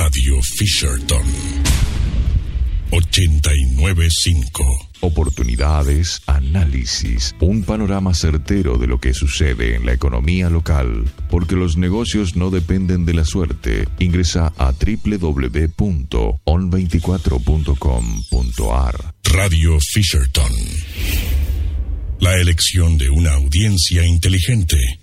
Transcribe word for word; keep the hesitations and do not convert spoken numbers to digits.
Radio Fisherton ochenta y nueve punto cinco. Oportunidades, análisis, un panorama certero de lo que sucede en la economía local, porque los negocios no dependen de la suerte. Ingresa a doble u doble u doble u punto on veinticuatro punto com punto a r. Radio Fisherton. La elección de una audiencia inteligente.